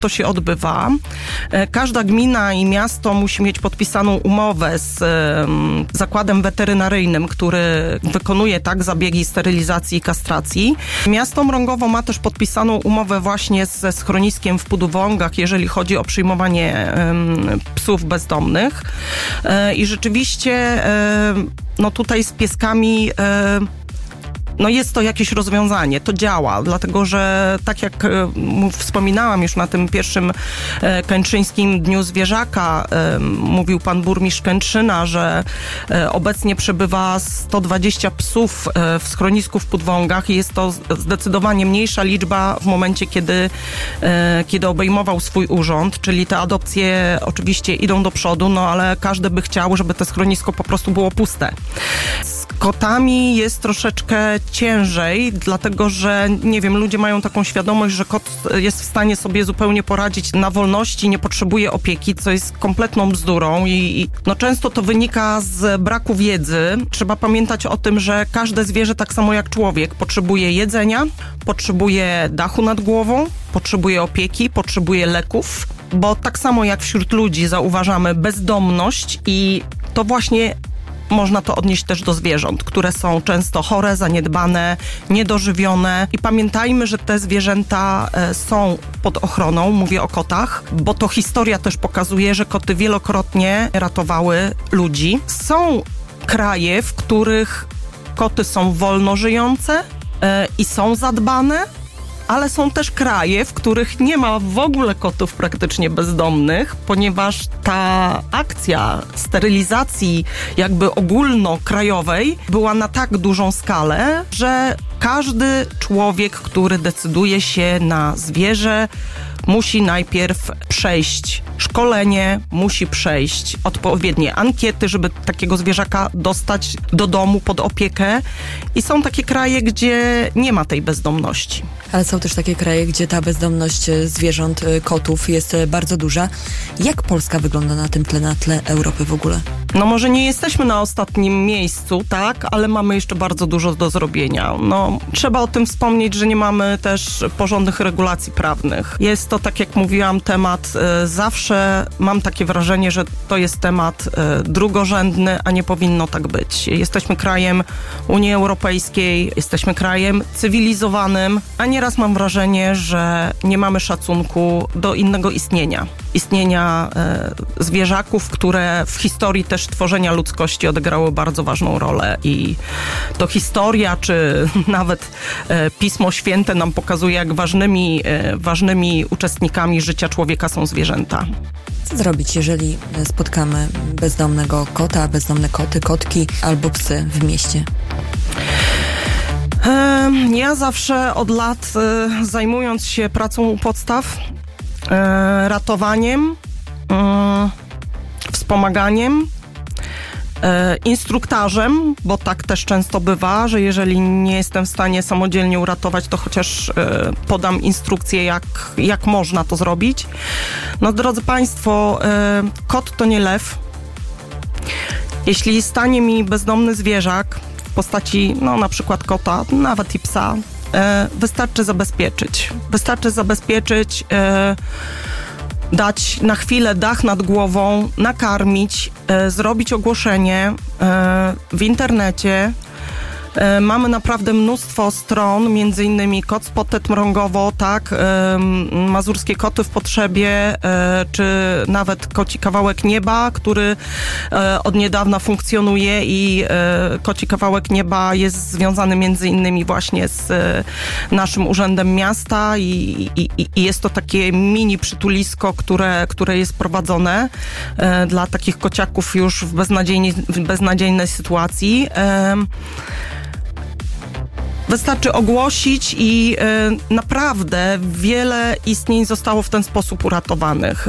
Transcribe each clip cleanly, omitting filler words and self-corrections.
to się odbywa. Każda gmina i miasto musi mieć podpisaną umowę z zakładem weterynaryjnym, który wykonuje zabiegi sterylizacji i kastracji. Miasto Mrągowo ma też podpisaną umowę właśnie ze schroniskiem w Pudwągach, jeżeli chodzi o przyjmowanie psów bezdomnych. I rzeczywiście tutaj z pieskami jest to jakieś rozwiązanie, to działa, dlatego że tak jak wspominałam już na tym pierwszym Kętrzyńskim Dniu Zwierzaka, mówił pan burmistrz Kętrzyna, że obecnie przebywa 120 psów w schronisku w Pudwągach i jest to zdecydowanie mniejsza liczba w momencie, kiedy obejmował swój urząd, czyli te adopcje oczywiście idą do przodu, ale każdy by chciał, żeby to schronisko po prostu było puste. Z kotami jest troszeczkę ciężej, dlatego że, ludzie mają taką świadomość, że kot jest w stanie sobie zupełnie poradzić na wolności, nie potrzebuje opieki, co jest kompletną bzdurą i często to wynika z braku wiedzy. Trzeba pamiętać o tym, że każde zwierzę, tak samo jak człowiek, potrzebuje jedzenia, potrzebuje dachu nad głową, potrzebuje opieki, potrzebuje leków, bo tak samo jak wśród ludzi zauważamy bezdomność i to właśnie można to odnieść też do zwierząt, które są często chore, zaniedbane, niedożywione. I pamiętajmy, że te zwierzęta są pod ochroną, mówię o kotach, bo to historia też pokazuje, że koty wielokrotnie ratowały ludzi. Są kraje, w których koty są wolno żyjące i są zadbane, ale są też kraje, w których nie ma w ogóle kotów praktycznie bezdomnych, ponieważ ta akcja sterylizacji jakby ogólnokrajowej była na tak dużą skalę, że każdy człowiek, który decyduje się na zwierzę, musi najpierw przejść szkolenie, musi przejść odpowiednie ankiety, żeby takiego zwierzaka dostać do domu pod opiekę. I są takie kraje, gdzie nie ma tej bezdomności. Ale są też takie kraje, gdzie ta bezdomność zwierząt, kotów jest bardzo duża. Jak Polska wygląda na tym tle, na tle Europy w ogóle? Może nie jesteśmy na ostatnim miejscu, tak, ale mamy jeszcze bardzo dużo do zrobienia. Trzeba o tym wspomnieć, że nie mamy też porządnych regulacji prawnych. Jest to, tak jak mówiłam, temat zawsze, mam takie wrażenie, że to jest temat drugorzędny, a nie powinno tak być. Jesteśmy krajem Unii Europejskiej, jesteśmy krajem cywilizowanym, a nieraz mam wrażenie, że nie mamy szacunku do innego istnienia. Istnienia zwierzaków, które w historii też tworzenia ludzkości odegrały bardzo ważną rolę i to historia, czy nawet Pismo Święte nam pokazuje, jak ważnymi uczestnikami życia człowieka są zwierzęta. Co zrobić, jeżeli spotkamy bezdomnego kota, bezdomne koty, kotki albo psy w mieście? Ja zawsze od lat zajmując się pracą u podstaw, ratowaniem, wspomaganiem, instruktarzem, bo tak też często bywa, że jeżeli nie jestem w stanie samodzielnie uratować, to chociaż podam instrukcję, jak można to zrobić. Drodzy Państwo, kot to nie lew. Jeśli stanie mi bezdomny zwierzak w postaci, na przykład kota, nawet i psa, wystarczy zabezpieczyć, dać na chwilę dach nad głową, nakarmić, zrobić ogłoszenie w internecie. Mamy naprawdę mnóstwo stron, między innymi Kot Spotted Mrągowo, tak, Mazurskie Koty w Potrzebie, czy nawet Koci Kawałek Nieba, który od niedawna funkcjonuje i Koci Kawałek Nieba jest związany między innymi właśnie z naszym Urzędem Miasta i jest to takie mini przytulisko, które jest prowadzone dla takich kociaków już w beznadziejnej sytuacji. Wystarczy ogłosić i naprawdę wiele istnień zostało w ten sposób uratowanych.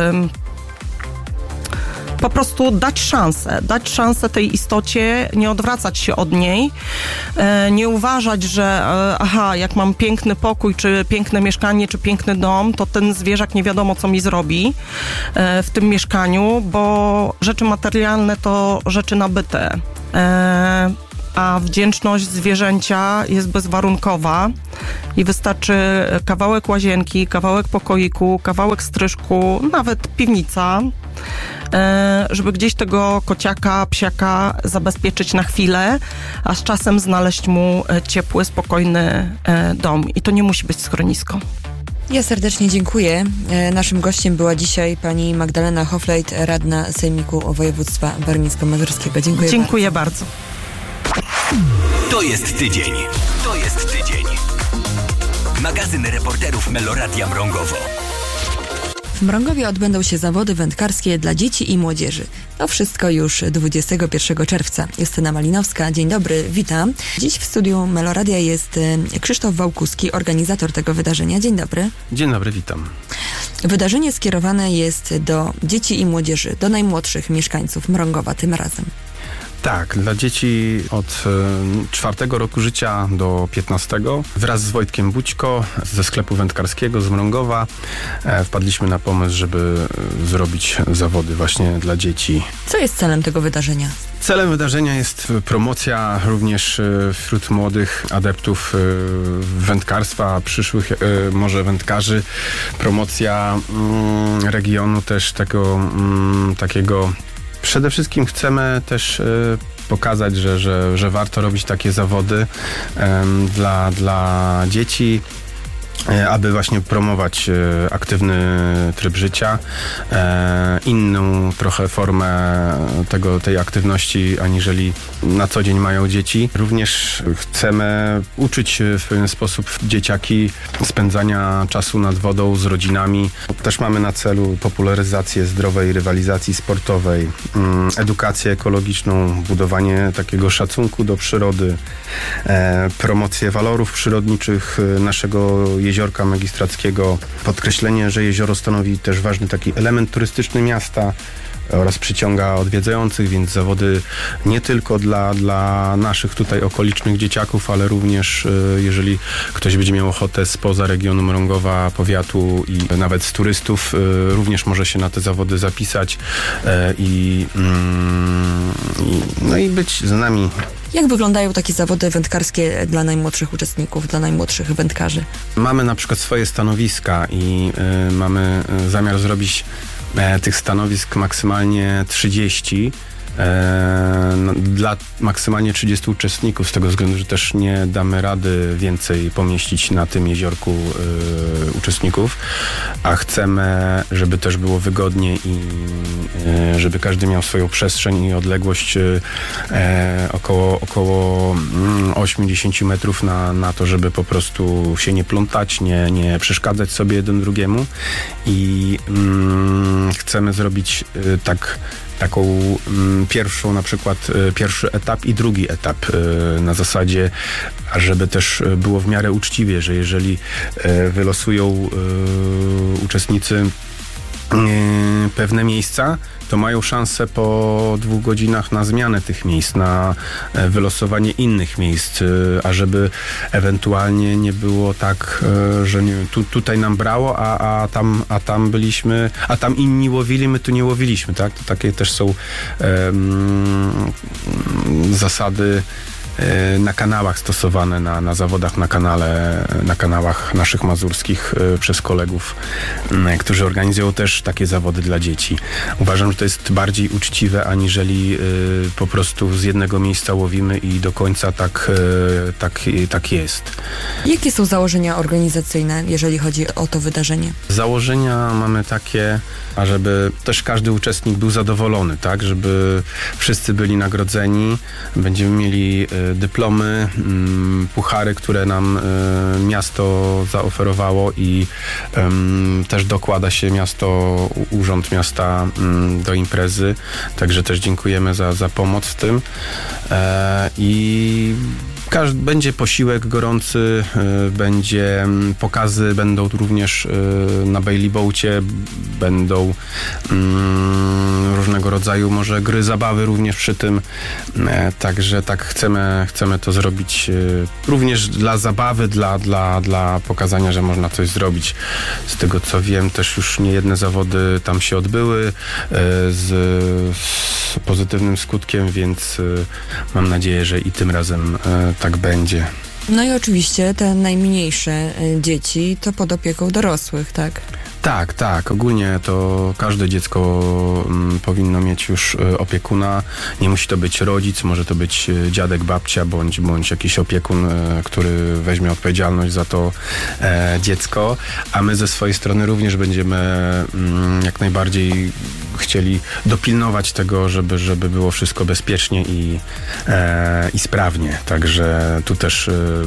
Po prostu dać szansę tej istocie, nie odwracać się od niej, nie uważać, że jak mam piękny pokój, czy piękne mieszkanie, czy piękny dom, to ten zwierzak nie wiadomo, co mi zrobi w tym mieszkaniu, bo rzeczy materialne to rzeczy nabyte. a wdzięczność zwierzęcia jest bezwarunkowa i wystarczy kawałek łazienki, kawałek pokoiku, kawałek stryżku, nawet piwnica, żeby gdzieś tego kociaka, psiaka zabezpieczyć na chwilę, a z czasem znaleźć mu ciepły, spokojny dom. I to nie musi być schronisko. Ja serdecznie dziękuję. Naszym gościem była dzisiaj pani Magdalena Hoflejt, radna Sejmiku Województwa Warmińsko-Mazurskiego. Dziękuję bardzo. To jest tydzień. To jest tydzień. Magazyn reporterów Meloradia Mrągowo. W Mrągowie odbędą się zawody wędkarskie dla dzieci i młodzieży. To wszystko już 21 czerwca. Justyna Malinowska, dzień dobry, witam. Dziś w studiu Meloradia jest Krzysztof Wałkuski, organizator tego wydarzenia. Dzień dobry. Dzień dobry, witam. Wydarzenie skierowane jest do dzieci i młodzieży, do najmłodszych mieszkańców Mrągowa tym razem. Tak, dla dzieci od 4 roku życia do 15 wraz z Wojtkiem Bućko ze sklepu wędkarskiego z Mrągowa wpadliśmy na pomysł, żeby zrobić zawody właśnie dla dzieci. Co jest celem tego wydarzenia? Celem wydarzenia jest promocja również wśród młodych adeptów wędkarstwa, przyszłych może wędkarzy, promocja regionu też takiego. Przede wszystkim chcemy też pokazać, że warto robić takie zawody dla dzieci, aby właśnie promować aktywny tryb życia, inną trochę formę tej aktywności, aniżeli na co dzień mają dzieci. Również chcemy uczyć w pewien sposób dzieciaki spędzania czasu nad wodą z rodzinami. Też mamy na celu popularyzację zdrowej rywalizacji sportowej, edukację ekologiczną, budowanie takiego szacunku do przyrody, promocję walorów przyrodniczych naszego Jeziorka Magistrackiego, podkreślenie, że jezioro stanowi też ważny taki element turystyczny miasta oraz przyciąga odwiedzających, więc zawody nie tylko dla naszych tutaj okolicznych dzieciaków, ale również jeżeli ktoś będzie miał ochotę spoza regionu Mrągowa, powiatu i nawet z turystów, również może się na te zawody zapisać i być z nami. Jak wyglądają takie zawody wędkarskie dla najmłodszych uczestników, dla najmłodszych wędkarzy? Mamy na przykład swoje stanowiska i mamy zamiar zrobić tych stanowisk maksymalnie 30 dla maksymalnie 30 uczestników, z tego względu, że też nie damy rady więcej pomieścić na tym jeziorku uczestników, a chcemy, żeby też było wygodnie i żeby każdy miał swoją przestrzeń i odległość około 8-10 metrów na to, żeby po prostu się nie plątać, nie przeszkadzać sobie jeden drugiemu i chcemy zrobić taką pierwszą, na przykład pierwszy etap i drugi etap na zasadzie, żeby też było w miarę uczciwie, że jeżeli wylosują uczestnicy pewne miejsca, to mają szansę po 2 godzinach na zmianę tych miejsc, na wylosowanie innych miejsc, a żeby ewentualnie nie było tak, że nie wiem, tutaj nam brało, a tam byliśmy, a tam inni łowili, my tu nie łowiliśmy, tak? To takie też są zasady na kanałach stosowane na zawodach na kanałach naszych mazurskich przez kolegów, którzy organizują też takie zawody dla dzieci. Uważam, że to jest bardziej uczciwe, aniżeli po prostu z jednego miejsca łowimy i do końca tak jest. Jakie są założenia organizacyjne, jeżeli chodzi o to wydarzenie? Założenia mamy takie, ażeby też każdy uczestnik był zadowolony, tak? Żeby wszyscy byli nagrodzeni. Będziemy mieli dyplomy, puchary, które nam miasto zaoferowało i też dokłada się Urząd Miasta do imprezy. Także też dziękujemy za pomoc w tym. I będzie posiłek gorący, będzie pokazy, będą również na Bailey Boacie, będą różnego rodzaju może gry, zabawy również przy tym. Także tak chcemy to zrobić również dla zabawy, dla pokazania, że można coś zrobić. Z tego co wiem, też już niejedne zawody tam się odbyły z z pozytywnym skutkiem, więc mam nadzieję, że i tym razem tak będzie. No i oczywiście te najmniejsze dzieci to pod opieką dorosłych, tak? Tak. Ogólnie to każde dziecko powinno mieć już opiekuna. Nie musi to być rodzic, może to być dziadek, babcia, bądź jakiś opiekun, który weźmie odpowiedzialność za to dziecko. A my ze swojej strony również będziemy jak najbardziej chcieli dopilnować tego, żeby było wszystko bezpiecznie i sprawnie. Także tu też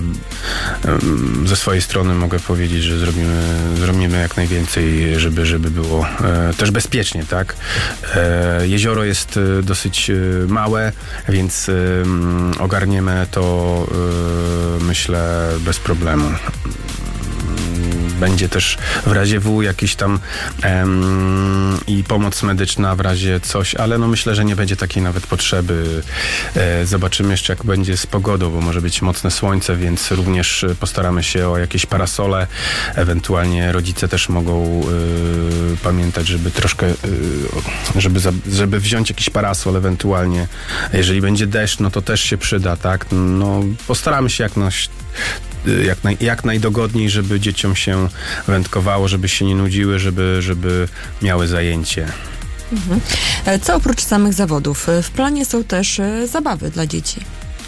ze swojej strony mogę powiedzieć, że zrobimy jak najwięcej, żeby było też bezpiecznie, tak? Jezioro jest dosyć małe, więc ogarniemy to, myślę, bez problemu. Będzie też w razie W jakiś tam i pomoc medyczna w razie coś, ale no myślę, że nie będzie takiej nawet potrzeby. Zobaczymy jeszcze, jak będzie z pogodą, bo może być mocne słońce, więc również postaramy się o jakieś parasole. Ewentualnie rodzice też mogą pamiętać, żeby troszkę, żeby wziąć jakiś parasol ewentualnie. Jeżeli będzie deszcz, no to też się przyda, tak? No postaramy się jak najdogodniej, żeby dzieciom się wędkowało, żeby się nie nudziły, żeby miały zajęcie. Mhm. Co oprócz samych zawodów? W planie są też zabawy dla dzieci.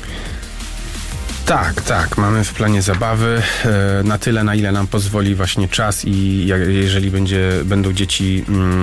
Tak. Mamy w planie zabawy na tyle, na ile nam pozwoli właśnie czas i jeżeli będą dzieci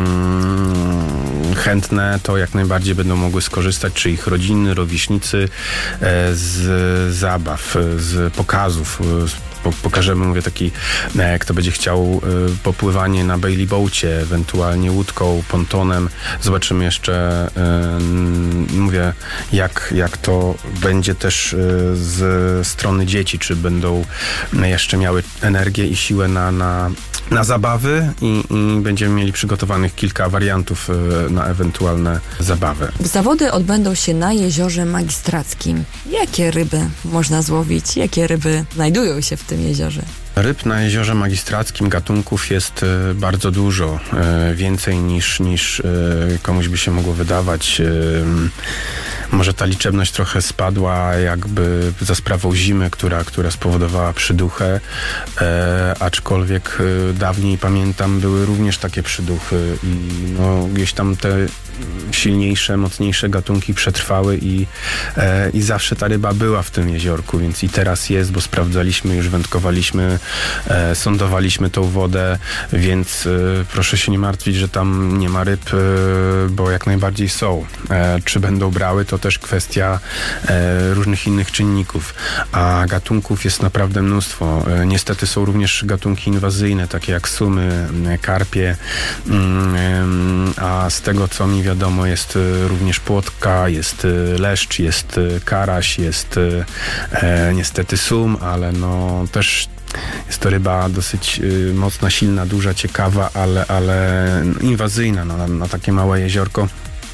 chętne, to jak najbardziej będą mogły skorzystać, czy ich rodziny, rówieśnicy z zabaw, z pokazów. Pokażemy, mówię, taki, kto będzie chciał popływanie na Bailey Boacie, ewentualnie łódką, pontonem. Zobaczymy jeszcze, mówię, jak to będzie też z strony dzieci, czy będą jeszcze miały energię i siłę na zabawy i będziemy mieli przygotowanych kilka wariantów na ewentualne zabawy. Zawody odbędą się na Jeziorze Magistrackim. Jakie ryby można złowić? Jakie ryby znajdują się w tym jeziorze? Ryb na Jeziorze Magistrackim, gatunków jest bardzo dużo, więcej niż komuś by się mogło wydawać. Może ta liczebność trochę spadła jakby za sprawą zimy, która spowodowała przyduchę, aczkolwiek dawniej, pamiętam, były również takie przyduchy i no, gdzieś tam te silniejsze, mocniejsze gatunki przetrwały i zawsze ta ryba była w tym jeziorku, więc i teraz jest, bo sprawdzaliśmy, już wędkowaliśmy, sondowaliśmy tą wodę, więc proszę się nie martwić, że tam nie ma ryb, bo jak najbardziej są. Czy będą brały, to też kwestia różnych innych czynników, a gatunków jest naprawdę mnóstwo. Niestety są również gatunki inwazyjne, takie jak sumy, karpie, a z tego, co mi wiadomo, jest również płotka, jest leszcz, jest karaś, jest niestety sum, ale no też jest to ryba dosyć mocna, silna, duża, ciekawa, ale inwazyjna na takie małe jeziorko.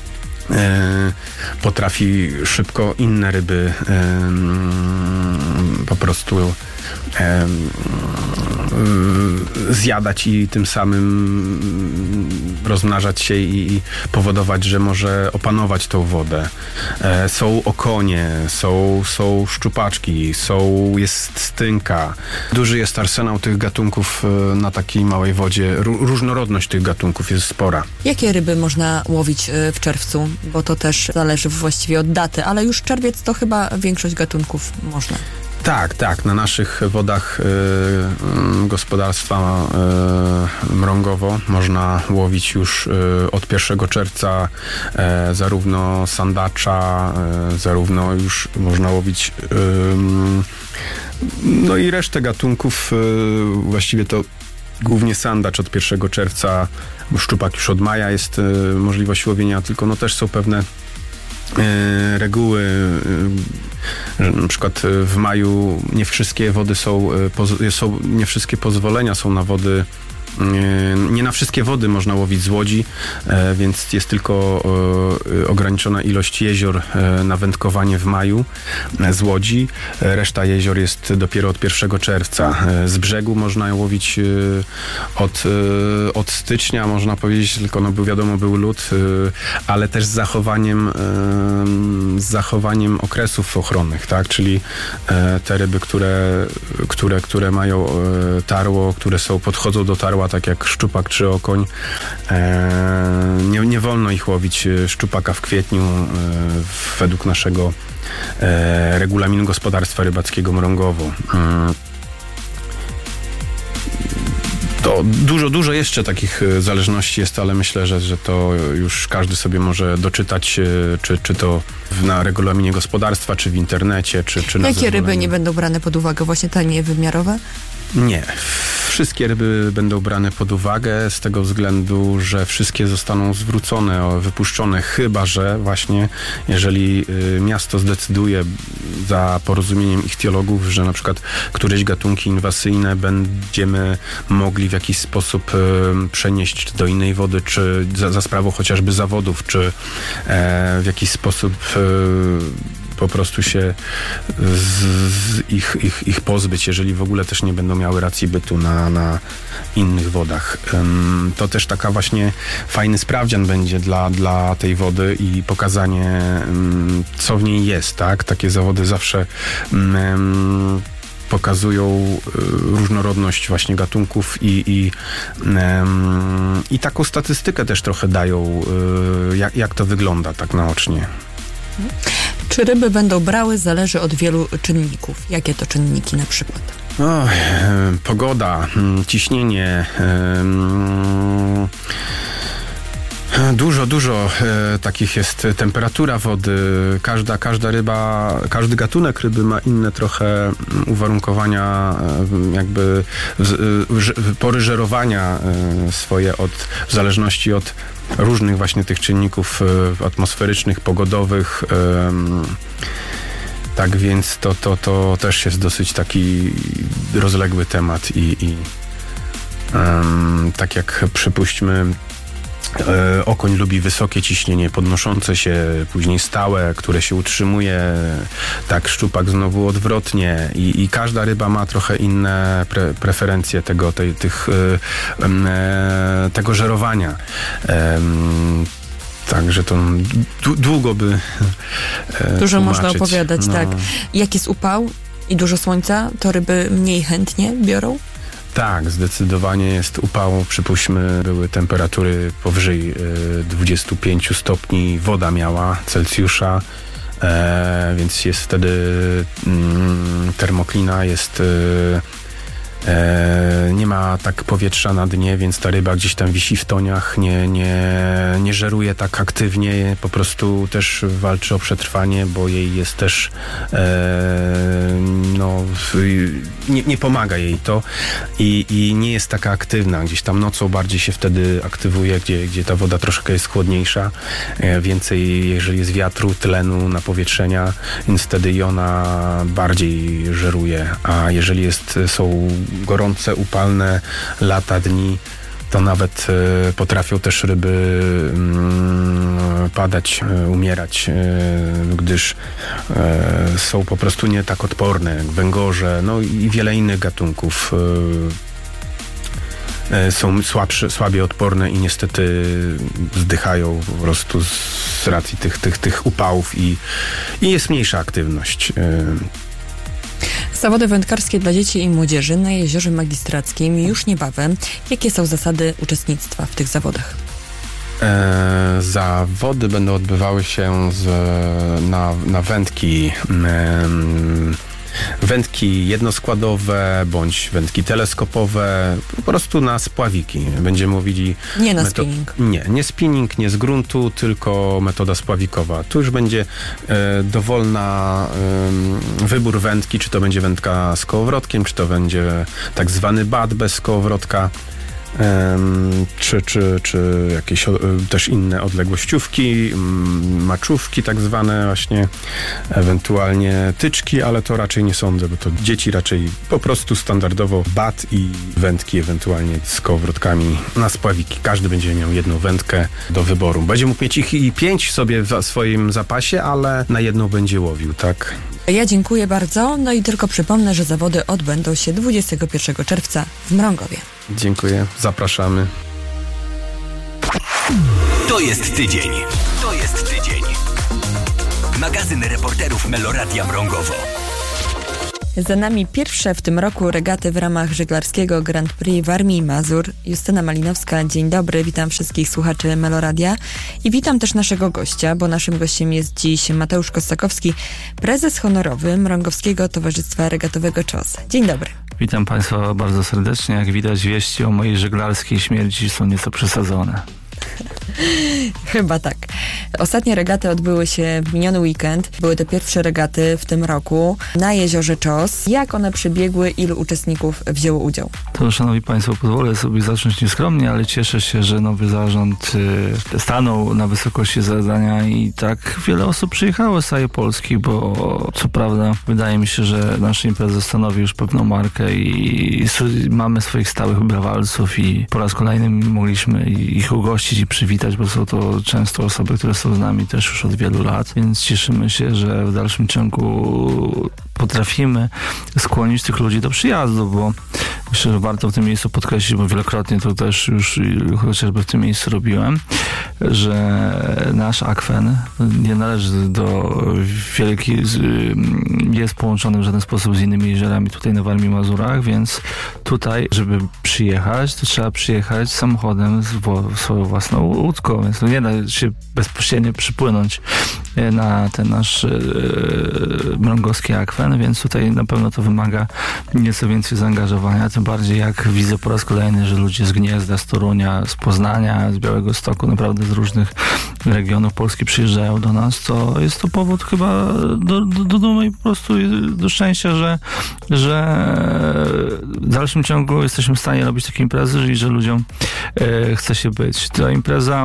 Potrafi szybko inne ryby po prostu zjadać i tym samym rozmnażać się i powodować, że może opanować tą wodę. Są okonie, są szczupaczki, jest stynka. Duży jest arsenał tych gatunków na takiej małej wodzie. Różnorodność tych gatunków jest spora. Jakie ryby można łowić w czerwcu? Bo to też zależy właściwie od daty, ale już czerwiec to chyba większość gatunków można. Tak. Na naszych wodach gospodarstwa Mrągowo można łowić już od 1 czerwca zarówno sandacza, zarówno już można łowić no i resztę gatunków, właściwie to głównie sandacz od 1 czerwca, bo szczupak już od maja jest możliwość łowienia, tylko no też są pewne reguły, że na przykład w maju nie wszystkie wody nie wszystkie pozwolenia są na wody Nie na wszystkie wody można łowić z łodzi, więc jest tylko ograniczona ilość jezior na wędkowanie w maju z łodzi. Reszta jezior jest dopiero od 1 czerwca. Z brzegu można łowić od stycznia, można powiedzieć, tylko był lód, ale też z zachowaniem okresów ochronnych, tak? Czyli te ryby, które mają tarło, które podchodzą do tarła, tak jak szczupak czy okoń. Nie wolno ich łowić szczupaka w kwietniu według naszego regulaminu gospodarstwa rybackiego Mrągowo. To dużo jeszcze takich zależności jest, ale myślę, że to już każdy sobie może doczytać, czy to na regulaminie gospodarstwa, czy w internecie, czy na Jakie ryby nie będą brane pod uwagę? Właśnie te niewymiarowe? Nie. Wszystkie ryby będą brane pod uwagę z tego względu, że wszystkie zostaną zwrócone, wypuszczone, chyba że właśnie jeżeli miasto zdecyduje za porozumieniem ichtiologów, że na przykład któreś gatunki inwazyjne będziemy mogli w jakiś sposób przenieść do innej wody, czy za sprawą chociażby zawodów, czy w jakiś sposób po prostu się ich pozbyć, jeżeli w ogóle też nie będą miały racji bytu na innych wodach. To też taka właśnie fajny sprawdzian będzie dla tej wody i pokazanie, co w niej jest, tak? Takie zawody zawsze pokazują różnorodność właśnie gatunków i taką statystykę też trochę dają, jak to wygląda tak naocznie. Czy ryby będą brały, zależy od wielu czynników. Jakie to czynniki na przykład? Pogoda, ciśnienie, dużo takich jest, temperatura wody, każda ryba, każdy gatunek ryby ma inne trochę uwarunkowania, jakby pory żerowania swoje w zależności od różnych właśnie tych czynników atmosferycznych, pogodowych. Tak więc to też jest dosyć taki rozległy temat i tak jak przypuśćmy, okoń lubi wysokie ciśnienie, podnoszące się, później stałe, które się utrzymuje, tak szczupak znowu odwrotnie i każda ryba ma trochę inne preferencje tego żerowania. Także to długo by dużo tłumaczyć. można opowiadać, tak. Jak jest upał i dużo słońca, to ryby mniej chętnie biorą? Tak, zdecydowanie jest upał. Przypuśćmy, były temperatury powyżej 25 stopni, woda miała Celsjusza, więc jest wtedy termoklina, jest nie ma tak powietrza na dnie, więc ta ryba gdzieś tam wisi w toniach, nie żeruje tak aktywnie, po prostu też walczy o przetrwanie, bo jej jest też nie pomaga jej to i nie jest taka aktywna. Gdzieś tam nocą bardziej się wtedy aktywuje, gdzie ta woda troszkę jest chłodniejsza, więcej jeżeli jest wiatru, tlenu, napowietrzenia, więc wtedy i ona bardziej żeruje, a jeżeli są gorące, upalne lata, dni, to nawet potrafią też ryby padać, umierać, gdyż są po prostu nie tak odporne, jak węgorze, no i wiele innych gatunków są słabiej odporne i niestety zdychają po prostu z racji tych upałów i jest mniejsza aktywność. Zawody wędkarskie dla dzieci i młodzieży na Jeziorze Magistrackim już niebawem. Jakie są zasady uczestnictwa w tych zawodach? Zawody będą odbywały się na wędki. Wędki jednoskładowe bądź wędki teleskopowe, po prostu na spławiki. Będziemy mówili... Nie na spinning. Nie spinning, nie z gruntu, tylko metoda spławikowa. Tu już będzie dowolna wybór wędki, czy to będzie wędka z kołowrotkiem, czy to będzie tak zwany bat bez kołowrotka. czy jakieś też inne odległościówki, maczówki tak zwane właśnie, ewentualnie tyczki, ale to raczej nie sądzę, bo to dzieci raczej po prostu standardowo bat i wędki, ewentualnie z kołowrotkami na spławiki. Każdy będzie miał jedną wędkę do wyboru. Będzie mógł mieć ich i 5 sobie w swoim zapasie, ale na jedną będzie łowił, tak? Ja dziękuję bardzo. No i tylko przypomnę, że zawody odbędą się 21 czerwca w Mrągowie. Dziękuję, zapraszamy. To jest tydzień. To jest tydzień. Magazyn reporterów Meloradia Mrągowo. Za nami pierwsze w tym roku regaty w ramach żeglarskiego Grand Prix Warmii i Mazur. Justyna Malinowska, dzień dobry, witam wszystkich słuchaczy Meloradia i witam też naszego gościa, bo naszym gościem jest dziś Mateusz Kostakowski, prezes honorowy Mrągowskiego Towarzystwa Regatowego CZOS. Dzień dobry. Witam Państwa bardzo serdecznie. Jak widać, wieści o mojej żeglarskiej śmierci są nieco przesadzone. Chyba tak. Ostatnie regaty odbyły się w miniony weekend. Były to pierwsze regaty w tym roku na jeziorze CZOS. Jak one przebiegły? Ilu uczestników wzięło udział? To, szanowni Państwo, pozwolę sobie zacząć nieskromnie, ale cieszę się, że nowy zarząd stanął na wysokości zadania i tak wiele osób przyjechało z całej Polski, bo co prawda wydaje mi się, że nasza impreza stanowi już pewną markę i mamy swoich stałych brawalców i po raz kolejny mogliśmy ich ugościć i przywitać, bo są to często osoby, które są z nami też już od wielu lat, więc cieszymy się, że w dalszym ciągu potrafimy skłonić tych ludzi do przyjazdu, bo myślę, że warto w tym miejscu podkreślić, bo wielokrotnie to też już chociażby w tym miejscu robiłem, że nasz akwen nie należy do jest połączony w żaden sposób z innymi jeziorami tutaj na Warmii i Mazurach, więc tutaj, żeby przyjechać, to trzeba przyjechać samochodem z swoją własną łódką, więc nie da się bezpośrednio przypłynąć na ten nasz mrągowski akwen, więc tutaj na pewno to wymaga nieco więcej zaangażowania, tym bardziej jak widzę po raz kolejny, że ludzie z Gniezna, z Torunia, z Poznania, z Białegostoku, naprawdę z różnych regionów Polski przyjeżdżają do nas, to jest to powód chyba do dumy i po prostu do szczęścia, że w dalszym ciągu jesteśmy w stanie robić takie imprezy i że ludziom chce się być. Ta impreza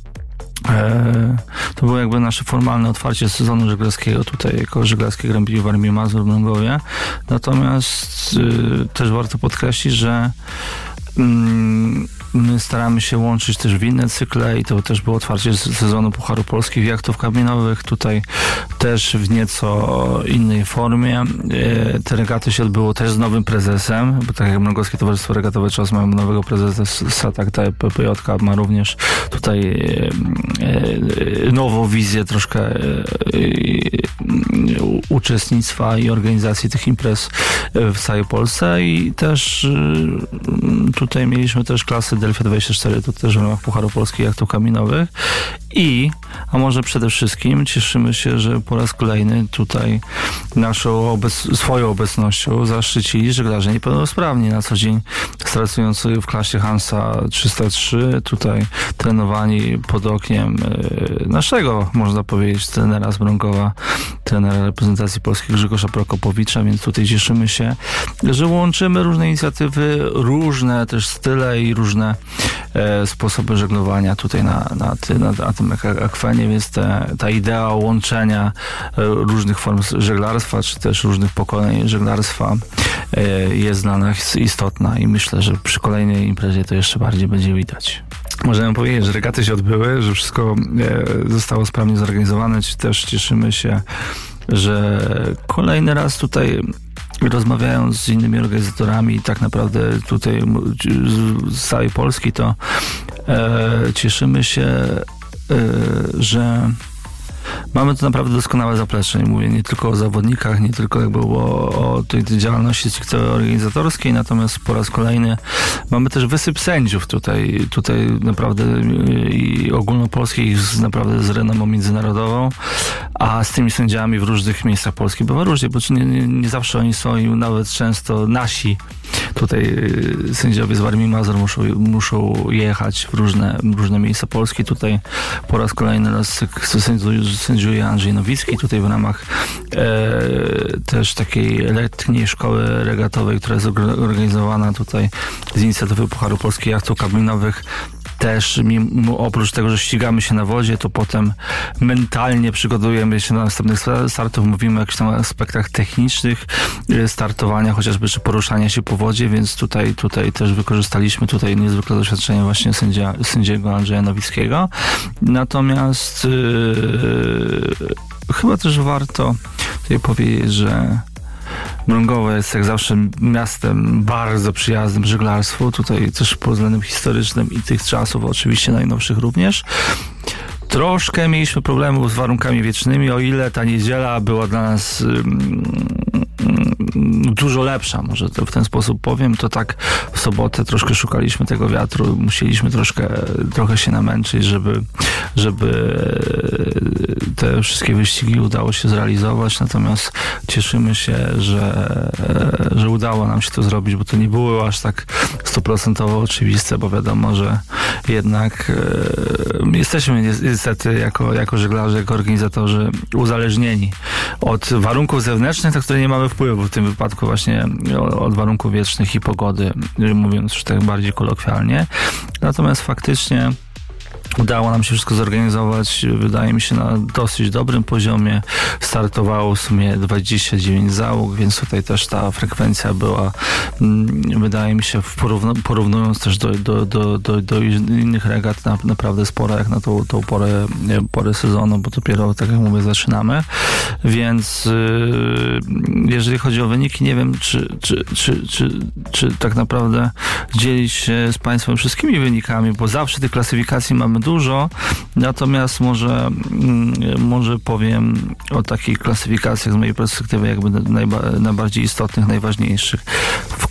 to było jakby nasze formalne otwarcie sezonu żeglarskiego tutaj jako żeglarskie Grand Prix Warmii i Mazur w Mrągowie. Natomiast też warto podkreślić, że my staramy się łączyć też w inne cykle i to też było otwarcie sezonu Pucharu Polskich Jachtów Kabinowych, tutaj też w nieco innej formie. Te regaty się odbyło też z nowym prezesem, bo tak jak Mrągowskie Towarzystwo Regatowe CZOS ma nowego prezesa, tak ta PPJ ma również tutaj nową wizję troszkę uczestnictwa i organizacji tych imprez w całej Polsce i też tutaj mieliśmy też klasy Delfia 24, to też w ramach Pucharu Polskich Jachtów Kabinowych a może przede wszystkim cieszymy się, że po raz kolejny tutaj swoją obecnością zaszczycili żeglarze niepełnosprawni na co dzień pracujący w klasie Hansa 303, tutaj trenowani pod okiem naszego, można powiedzieć, trenera z Mrągowa, trenera reprezentacji polskiej Grzegorza Prokopowicza, więc tutaj cieszymy się, że łączymy różne inicjatywy, różne też style i różne sposoby żeglowania tutaj na tym akwenie, więc ta idea łączenia różnych form żeglarstwa, czy też różnych pokoleń żeglarstwa jest dla nas istotna i myślę, że przy kolejnej imprezie to jeszcze bardziej będzie widać. Możemy powiedzieć, że regaty się odbyły, że wszystko zostało sprawnie zorganizowane, też cieszymy się, że kolejny raz tutaj rozmawiając z innymi organizatorami i tak naprawdę tutaj z całej Polski, to cieszymy się, że mamy tu naprawdę doskonałe zaplecze. I mówię nie tylko o zawodnikach, nie tylko jakby o tej działalności stricte organizatorskiej, natomiast po raz kolejny mamy też wysyp sędziów tutaj naprawdę i ogólnopolskich naprawdę z renomą międzynarodową, A z tymi sędziami w różnych miejscach Polski bywa różnie, bo nie zawsze oni są i nawet często nasi tutaj sędziowie z Warmii i Mazur muszą jechać w różne miejsca Polski. Tutaj po raz kolejny sędziuje Andrzej Nowicki, tutaj w ramach też takiej letniej szkoły regatowej, która jest organizowana tutaj z inicjatywy Pucharu Polskich Jachtów Kabinowych. Też oprócz tego, że ścigamy się na wodzie, to potem mentalnie przygotowujemy się do następnych startów. Mówimy o jakichś tam aspektach technicznych startowania, chociażby czy poruszania się po wodzie, więc tutaj też wykorzystaliśmy niezwykle doświadczenie właśnie sędziego Andrzeja Nowickiego. Natomiast chyba też warto tutaj powiedzieć, że Mrągowo jest jak zawsze miastem bardzo przyjaznym żeglarstwu, tutaj też pod względem historycznym i tych czasów oczywiście najnowszych również. Troszkę mieliśmy problemów z warunkami wiecznymi, o ile ta niedziela była dla nas dużo lepsza, może to w ten sposób powiem, to tak w sobotę troszkę szukaliśmy tego wiatru, musieliśmy trochę się namęczyć, żeby te wszystkie wyścigi udało się zrealizować, natomiast cieszymy się, że udało nam się to zrobić, bo to nie było aż tak 100% oczywiste, bo wiadomo, że jednak jesteśmy niestety jako żeglarze, jako organizatorzy uzależnieni od warunków zewnętrznych, na które nie mamy wpływu, w tym wypadku właśnie od warunków wiecznych i pogody, mówiąc już tak bardziej kolokwialnie. Natomiast faktycznie udało nam się wszystko zorganizować, wydaje mi się, na dosyć dobrym poziomie. Startowało w sumie 29 załóg, więc tutaj też ta frekwencja była, wydaje mi się, porównując też do innych regat, naprawdę spora, jak na tą porę sezonu, bo dopiero, tak jak mówię, zaczynamy. Więc jeżeli chodzi o wyniki, nie wiem, czy tak naprawdę dzielić się z Państwem wszystkimi wynikami, bo zawsze tych klasyfikacji mamy dużo, natomiast może powiem o takich klasyfikacjach z mojej perspektywy jakby najbardziej istotnych, najważniejszych. W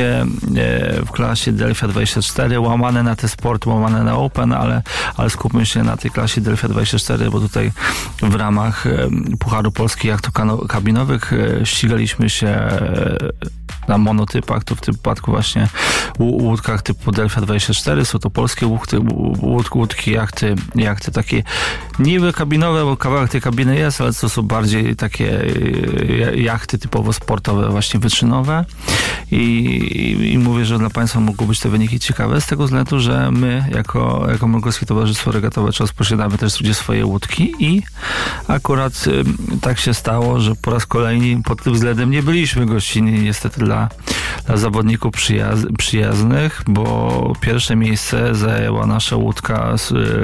klasie Delfia 24, łamane na T-Sport, łamane na Open, ale skupmy się na tej klasie Delfia 24, bo tutaj w ramach Pucharu Polskich Jachtów Kabinowych ścigaliśmy się na monotypach, to w tym wypadku właśnie łódkach typu Delfia 24, są to polskie łódki, jachty takie niby kabinowe, bo kawałek tej kabiny jest, ale to są bardziej takie jachty typowo sportowe, właśnie wyczynowe i mówię, że dla Państwa mogą być te wyniki ciekawe z tego względu, że my jako Mrągowskie Towarzystwo Regatowe Czos posiadamy też swoje łódki i akurat tak się stało, że po raz kolejny pod tym względem nie byliśmy gościnni niestety dla zawodników przyjaznych, bo pierwsze miejsce zajęła nasza łódka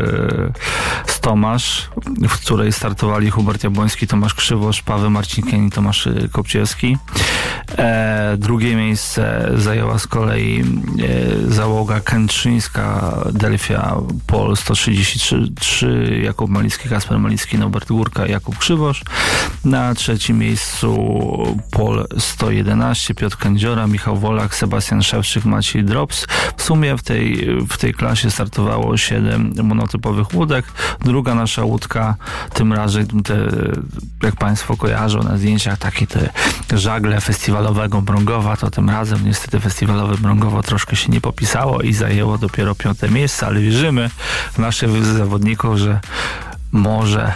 z Tomasz, w której startowali Hubert Jabłoński, Tomasz Krzywosz, Paweł Marcinkiewicz i Tomasz Kopciewski. Drugie miejsce zajęła z kolei załoga kętrzyńska Delfia Pol 133, Jakub Malicki, Kasper Malicki, Norbert Górka, Jakub Krzywosz. Na trzecim miejscu Pol 111, Piotr Kędziora, Michał Wolak, Sebastian Szewczyk, Maciej Drops. W sumie w tej klasie startowało 7 monotypowych łódek. Druga nasza łódka, tym razem jak Państwo kojarzą na zdjęciach, takie te żagle festiwalowego Mrągowa, to tym razem niestety festiwalowe Mrągowo troszkę się nie popisało i zajęło dopiero 5. miejsce, ale wierzymy w naszych zawodników, że może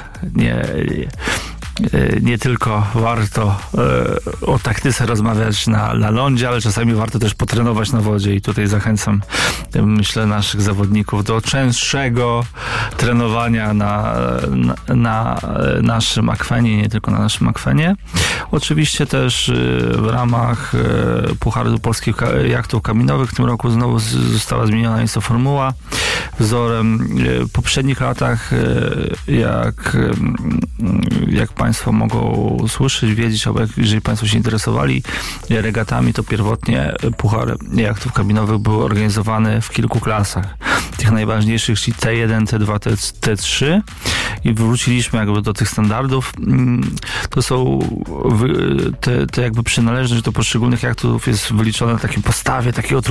nie tylko warto o taktyce rozmawiać na lądzie, ale czasami warto też potrenować na wodzie i tutaj zachęcam, myślę, naszych zawodników do częstszego trenowania na naszym akwenie, nie tylko na naszym akwenie. Oczywiście też w ramach Pucharu Polskich Jachtów Kabinowych w tym roku znowu została zmieniona jest to formuła. Wzorem w poprzednich latach, jak Państwo mogą słyszeć, wiedzieć, albo jeżeli Państwo się interesowali regatami, to pierwotnie Puchar Jachtów Kabinowych był organizowany w kilku klasach. Tych najważniejszych, czyli T1, T2, T3 i wróciliśmy jakby do tych standardów. To są te jakby przynależność do poszczególnych jachtów jest wyliczone na takiej postawie takiego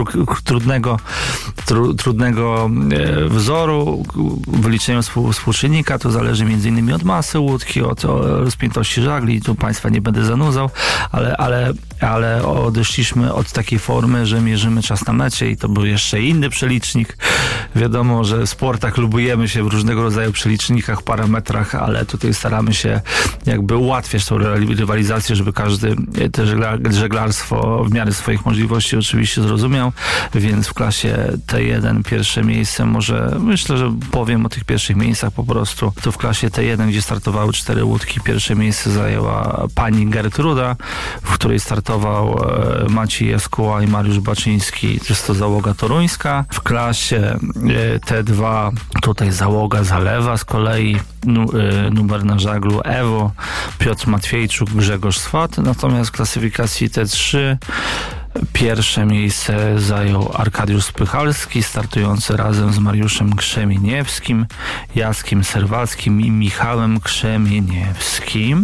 trudnego wzoru, wyliczeniu współczynnika. To zależy m.in. od masy łódki, od rozpiętości żagli. Tu Państwa nie będę zanudzał, ale odeszliśmy od takiej formy, że mierzymy czas na mecie i to był jeszcze inny przelicznik. Wiadomo, że w sportach lubujemy się w różnego rodzaju przelicznikach, parametrach, ale tutaj staramy się jakby ułatwiać tą rywalizację, żeby każdy te żeglarstwo w miarę swoich możliwości oczywiście zrozumiał, więc w klasie T1 pierwsze miejsce, może myślę, że powiem o tych pierwszych miejscach po prostu. To w klasie T1, gdzie startowały 4 łódki, pierwsze miejsce zajęła pani Gertruda, w której startował Maciej Jaskuła i Mariusz Baczyński, jest to załoga toruńska. W klasie T2 tutaj załoga Zalewa z kolei, numer na żaglu Ewo, Piotr Matwiejczuk, Grzegorz Swat, natomiast w klasyfikacji T3 pierwsze miejsce zajął Arkadiusz Spychalski, startujący razem z Mariuszem Krzemieniewskim, Jackiem Serwackim i Michałem Krzemieniewskim.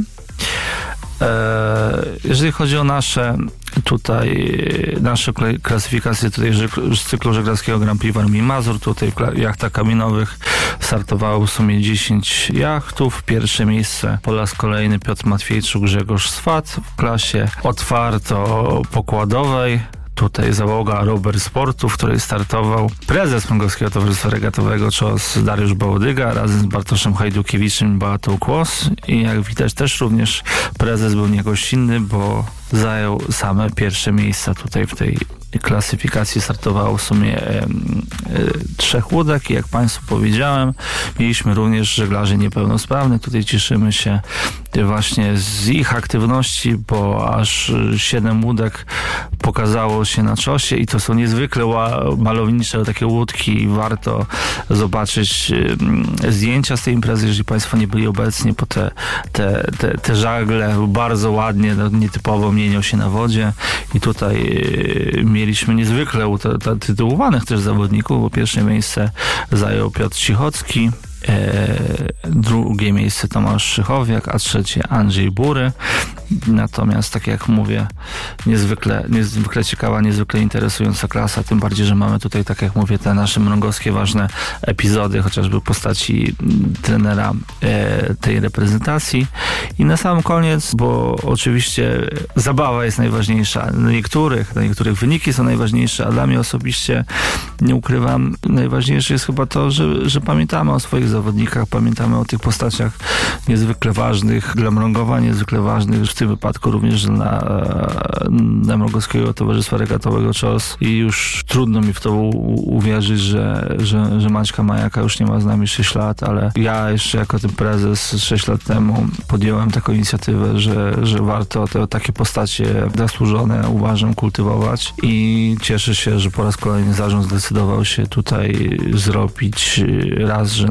Jeżeli chodzi o nasze klasyfikacje tutaj z cyklu żeglarskiego Grand Prix Warmii Mazur, tutaj w jachtach kabinowych startowało w sumie 10 jachtów. Pierwsze miejsce po raz kolejny Piotr Matwiejczuk, Grzegorz Swat. W klasie otwarto-pokładowej tutaj załoga Robert Sportu, w której startował prezes Mrągowskiego Towarzystwa Regatowego ČOS Dariusz Bałodyga razem z Bartoszem Hajdukiewiczem i Beatą Kłos. I jak widać też również prezes był nie gościnny, bo zajął same pierwsze miejsca tutaj w tej klasyfikacji. Startowało w sumie 3 łódek i jak Państwu powiedziałem, mieliśmy również żeglarzy niepełnosprawnych. Tutaj cieszymy się właśnie z ich aktywności, bo aż 7 łódek pokazało się na ČOS-ie i to są niezwykle malownicze takie łódki i warto zobaczyć zdjęcia z tej imprezy, jeżeli Państwo nie byli obecni, bo te żagle bardzo ładnie, nietypowo mienią się na wodzie i tutaj mieliśmy niezwykle tytułowanych też zawodników, bo pierwsze miejsce zajął Piotr Cichocki, drugie miejsce Tomasz Szychowiak, a trzecie Andrzej Bury. Natomiast, tak jak mówię, niezwykle ciekawa, niezwykle interesująca klasa, tym bardziej, że mamy tutaj, tak jak mówię, te nasze mrągowskie ważne epizody, chociażby w postaci trenera tej reprezentacji. I na sam koniec, bo oczywiście zabawa jest najważniejsza, na niektórych wyniki są najważniejsze, a dla mnie osobiście, nie ukrywam, najważniejsze jest chyba to, że pamiętamy o swoich zawodnikach, pamiętamy o tych postaciach niezwykle ważnych dla Mrągowa, niezwykle ważnych w tym wypadku również dla Mrągowskiego Towarzystwa Regatowego ČOS i już trudno mi w to uwierzyć, że Maćka Majaka już nie ma z nami 6 lat, ale ja jeszcze jako ten prezes 6 lat temu podjąłem taką inicjatywę, że warto takie postacie zasłużone, uważam, kultywować i cieszę się, że po raz kolejny zarząd zdecydował się tutaj zrobić raz, że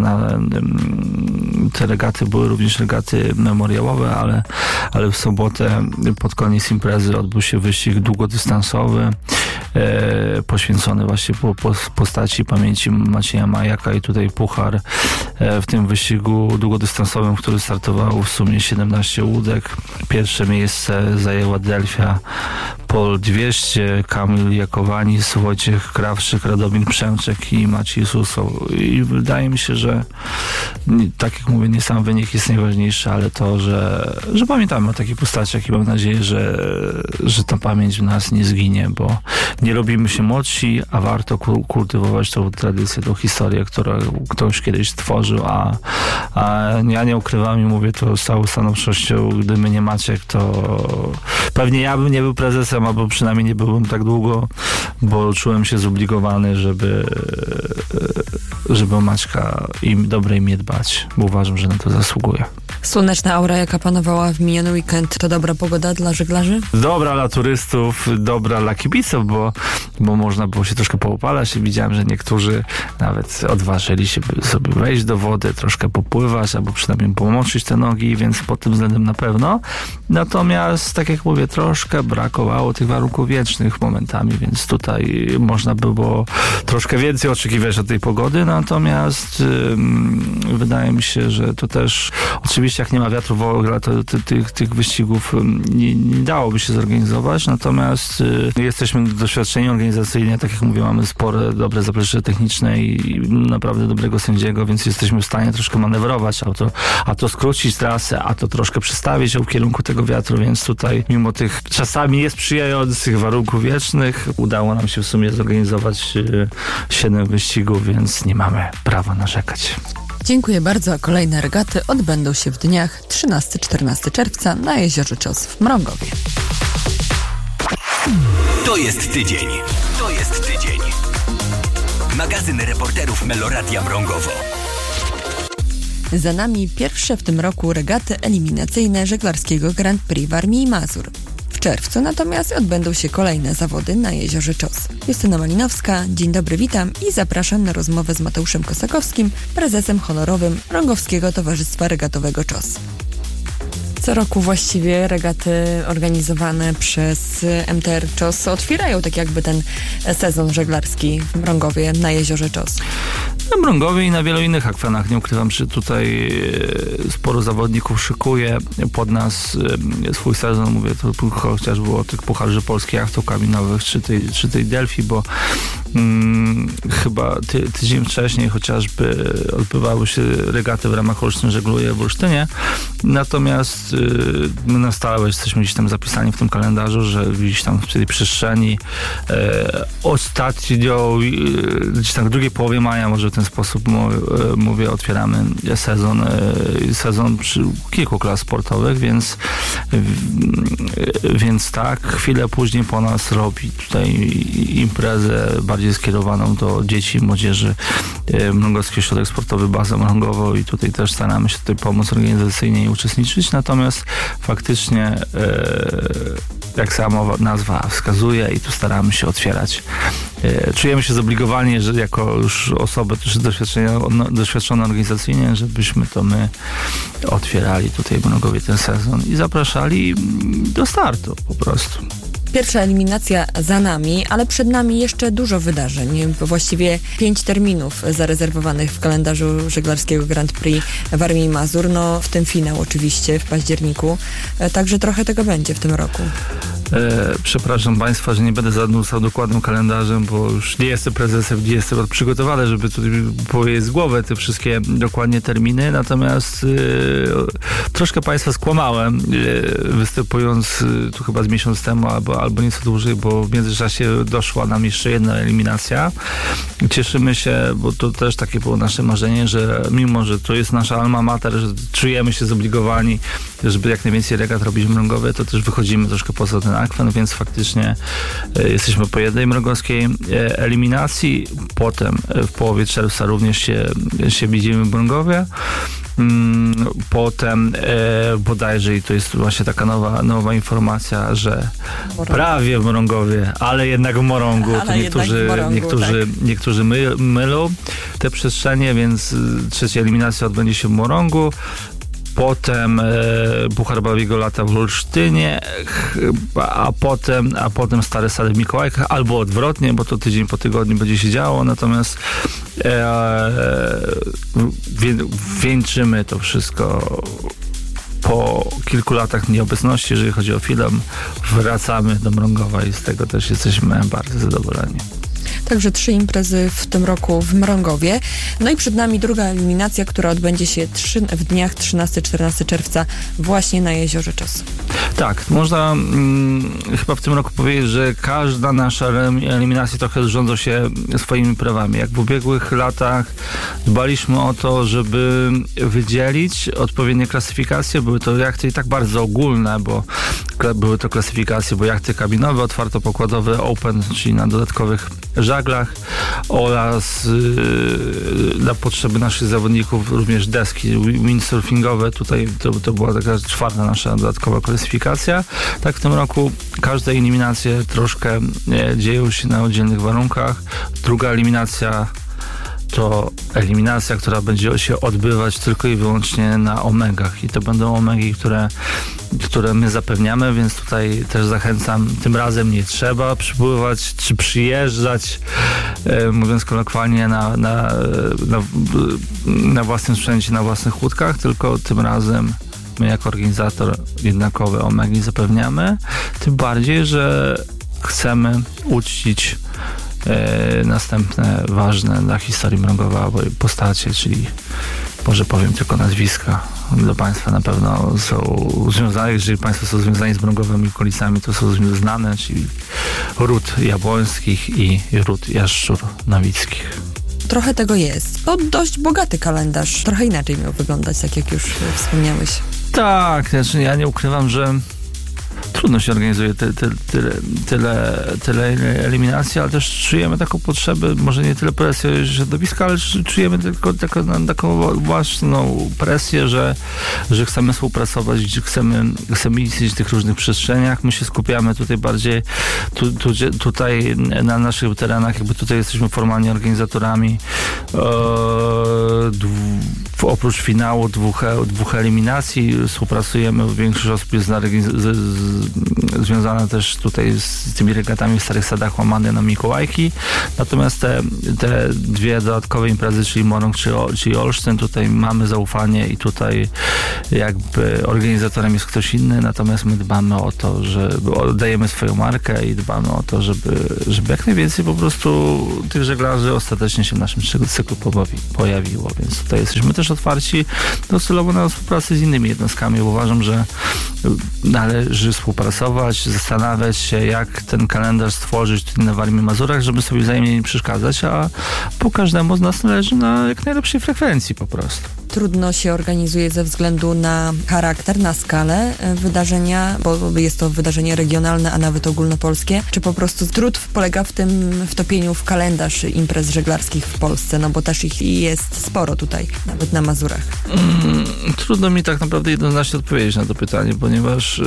te regaty były również regaty memoriałowe, ale w sobotę pod koniec imprezy odbył się wyścig długodystansowy poświęcony właśnie postaci pamięci Macieja Majaka i tutaj puchar w tym wyścigu długodystansowym, w którym startowało w sumie 17 łódek. Pierwsze miejsce zajęła Delfia Pol 200, Kamil Jakowanis, Wojciech Krawczyk, Radomir Przemczek i Maciej Susoł. I wydaje mi się, że tak jak mówię, nie sam wynik jest najważniejszy, ale to, że pamiętamy o takich postaciach i mam nadzieję, że ta pamięć w nas nie zginie, bo nie robimy się młodsi, a warto kultywować tą tradycję, tą historię, którą ktoś kiedyś stworzył, a ja nie ukrywam i mówię to z całą stanowczością, gdyby nie Maciek, to pewnie ja bym nie był prezesem, albo przynajmniej nie byłbym tak długo, bo czułem się zobligowany, żeby o Maćka i dobre imię dbać, bo uważam, że na to zasługuje. Słoneczna aura, jaka panowała w miniony weekend, to dobra pogoda dla żeglarzy? Dobra dla turystów, dobra dla kibiców, bo można było się troszkę poopalać i widziałem, że niektórzy nawet odważyli się sobie wejść do wody, troszkę popływać, albo przynajmniej pomoczyć te nogi, więc pod tym względem na pewno. Natomiast, tak jak mówię, troszkę brakowało tych warunków wietrznych momentami, więc tutaj można by było troszkę więcej oczekiwać od tej pogody, no natomiast wydaje mi się, że to też oczywiście jak nie ma wiatru w ogóle, to tych wyścigów nie dałoby się zorganizować, natomiast jesteśmy doświadczeni organizacyjnie, tak jak mówię, mamy spore, dobre zaplecze techniczne i naprawdę dobrego sędziego, więc jesteśmy w stanie troszkę manewrować, a to skrócić trasę, a to troszkę przestawić ją w kierunku tego wiatru, więc tutaj mimo tych czasami niesprzyjających warunków wiecznych udało nam się w sumie zorganizować 7 wyścigów, więc nie mamy prawa narzekać. Dziękuję bardzo. Kolejne regaty odbędą się w dniach 13-14 czerwca na Jeziorze Czos w Mrągowie. To jest tydzień. To jest tydzień. Magazyn reporterów Meloradia Mrągowo. Za nami pierwsze w tym roku regaty eliminacyjne żeglarskiego Grand Prix Warmii i Mazur. W czerwcu natomiast odbędą się kolejne zawody na Jeziorze Czos. Justyna Malinowska, dzień dobry, witam i zapraszam na rozmowę z Mateuszem Kosakowskim, prezesem honorowym Mrągowskiego Towarzystwa Regatowego Czos. Co roku właściwie regaty organizowane przez MTR Czos otwierają tak jakby ten sezon żeglarski w Mrągowie na Jeziorze Czos. Na Mrągowie i na wielu innych akwenach. Nie ukrywam, że tutaj sporo zawodników szykuje pod nas swój sezon. Mówię to chociażby o tych pucharzy polskich jachtów kabinowych czy tej Delfii, bo chyba tydzień wcześniej chociażby odbywały się regaty w ramach Olsztyn żegluje w Olsztynie. Natomiast my na stałe jesteśmy gdzieś tam zapisani w tym kalendarzu, że gdzieś tam w tej przestrzeni ostatnio, gdzieś tam w drugiej połowie maja, może w ten sposób mówię, otwieramy sezon przy kilku klas sportowych, więc tak, chwilę później po nas robi tutaj imprezę bardziej skierowaną do dzieci i młodzieży Mrągowski Ośrodek Sportowy Baza Mrągowo i tutaj też staramy się pomóc organizacyjnie i uczestniczyć, natomiast faktycznie jak sama nazwa wskazuje i tu staramy się otwierać. Czujemy się zobligowani, że jako już osoby też doświadczone organizacyjnie, żebyśmy to my otwierali tutaj w Mrągowie ten sezon i zapraszali do startu po prostu. Pierwsza eliminacja za nami, ale przed nami jeszcze dużo wydarzeń. Właściwie 5 terminów zarezerwowanych w kalendarzu żeglarskiego Grand Prix Warmii i Mazur. No, w tym finał oczywiście w październiku. Także trochę tego będzie w tym roku. Przepraszam Państwa, że nie będę zanudzał dokładnym kalendarzem, bo już nie jestem prezesem, nie jestem przygotowany, żeby tutaj powiedzieć z głowy te wszystkie dokładnie terminy, natomiast troszkę Państwa skłamałem, występując tu chyba z miesiąc temu albo nieco dłużej, bo w międzyczasie doszła nam jeszcze jedna eliminacja. Cieszymy się, bo to też takie było nasze marzenie, że mimo, że to jest nasza alma mater, że czujemy się zobligowani, żeby jak najwięcej regat robić w Mrągowie, to też wychodzimy troszkę poza ten akwen, więc faktycznie jesteśmy po jednej mrągowskiej eliminacji. Potem w połowie czerwca również się widzimy w Mrągowie. Potem bodajże, i to jest właśnie taka nowa informacja, że prawie w Mrągowie, ale jednak w Morągu. To niektórzy mylą te przestrzenie, więc trzecia eliminacja odbędzie się w Morągu. Potem Puchar Bawiego Lata w Olsztynie, a potem Stare Sady w Mikołajkach, albo odwrotnie, bo to tydzień po tygodniu będzie się działo, natomiast wieńczymy to wszystko po kilku latach nieobecności, jeżeli chodzi o film. Wracamy do Mrągowa i z tego też jesteśmy bardzo zadowoleni. Także 3 imprezy w tym roku w Mrągowie. No i przed nami druga eliminacja, która odbędzie się w dniach 13-14 czerwca właśnie na Jeziorze Czos. Tak, można chyba w tym roku powiedzieć, że każda nasza eliminacja trochę rządzą się swoimi prawami. Jak w ubiegłych latach dbaliśmy o to, żeby wydzielić odpowiednie klasyfikacje. Były to jachty i tak bardzo ogólne, bo były to klasyfikacje, bo jachty kabinowe, otwartopokładowe, open, czyli na dodatkowych żaglach oraz dla potrzeby naszych zawodników również deski windsurfingowe. Tutaj to była taka 4. nasza dodatkowa klasyfikacja. Tak w tym roku każde eliminacje troszkę dzieją się na oddzielnych warunkach. Druga eliminacja to eliminacja, która będzie się odbywać tylko i wyłącznie na omegach i to będą omegi, które my zapewniamy, więc tutaj też zachęcam, tym razem nie trzeba przypływać czy przyjeżdżać, mówiąc kolokwialnie, na własnym sprzęcie, na własnych łódkach, tylko tym razem my jako organizator jednakowe omegi zapewniamy, tym bardziej, że chcemy uczcić następne ważne dla historii Mrągowa postacie, czyli może powiem tylko nazwiska. Do Państwa na pewno są związane, jeżeli Państwo są związani z Mrągowem i okolicami, to są znane, czyli ród Jabłońskich i ród Jaszczur-Nowickich. Trochę tego jest. To dość bogaty kalendarz. Trochę inaczej miał wyglądać, tak jak już wspomniałeś. Tak, znaczy ja nie ukrywam, że trudno się organizuje tyle eliminacji, ale też czujemy taką potrzebę, może nie tyle presję środowiska, ale czujemy tylko taką własną presję, że chcemy współpracować, gdzie chcemy istnieć w tych różnych przestrzeniach. My się skupiamy tutaj bardziej tutaj na naszych terenach, jakby tutaj jesteśmy formalnie organizatorami. Oprócz finału dwóch eliminacji współpracujemy, większość osób jest związana też tutaj z tymi regatami w Starych Sadach łamane na Mikołajki. Natomiast te dwie dodatkowe imprezy, czyli Morąg czy Olsztyn, tutaj mamy zaufanie i tutaj jakby organizatorem jest ktoś inny, natomiast my dbamy o to, że oddajemy swoją markę i dbamy o to, żeby jak najwięcej po prostu tych żeglarzy ostatecznie się w naszym cyklu pojawiło, więc tutaj jesteśmy też otwarci docelowo na współpracę z innymi jednostkami. Uważam, że należy współpracować, zastanawiać się, jak ten kalendarz stworzyć tutaj na Warmii i Mazurach, żeby sobie wzajemnie nie przeszkadzać, a po każdemu z nas należy na jak najlepszej frekwencji po prostu. Trudno się organizuje ze względu na charakter, na skalę wydarzenia, bo jest to wydarzenie regionalne, a nawet ogólnopolskie. Czy po prostu trud polega w tym wtopieniu w kalendarz imprez żeglarskich w Polsce, no bo też ich jest sporo tutaj, nawet na Mazurach. Trudno mi tak naprawdę jednoznacznie odpowiedzieć na to pytanie, ponieważ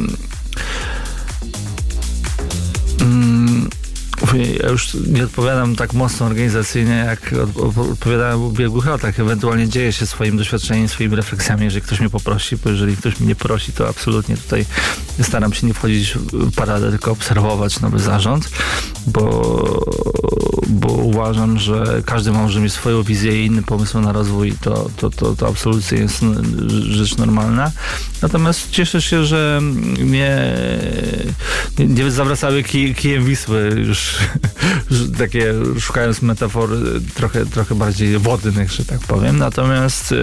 ja już nie odpowiadam tak mocno organizacyjnie, jak odpowiadałem w ubiegłych latach. Ewentualnie dzieje się swoim doświadczeniem, swoimi refleksjami, jeżeli ktoś mnie poprosi, bo jeżeli ktoś mnie nie prosi, to absolutnie tutaj staram się nie wchodzić w paradę, tylko obserwować nowy zarząd, bo uważam, że każdy może mieć swoją wizję i inny pomysł na rozwój i to absolutnie jest rzecz normalna. Natomiast cieszę się, że mnie nie zawracały kijem Wisły już takie, szukając metafor trochę bardziej wodnych, że tak powiem. Natomiast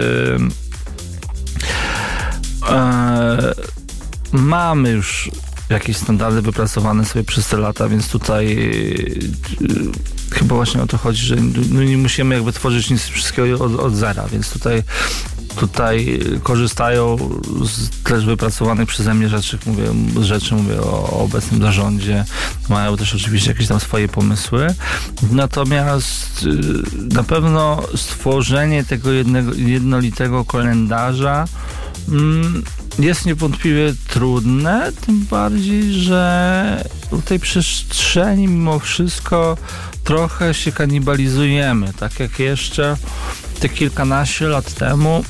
mamy już jakieś standardy wypracowane sobie przez te lata, więc tutaj chyba właśnie o to chodzi, że nie musimy jakby tworzyć nic wszystkiego od zera, więc tutaj korzystają z też wypracowanych przeze mnie rzeczy, mówię o obecnym zarządzie, mają też oczywiście jakieś tam swoje pomysły, natomiast na pewno stworzenie tego jednolitego kalendarza jest niewątpliwie trudne, tym bardziej, że w tej przestrzeni mimo wszystko trochę się kanibalizujemy, tak jak jeszcze te kilkanaście lat temu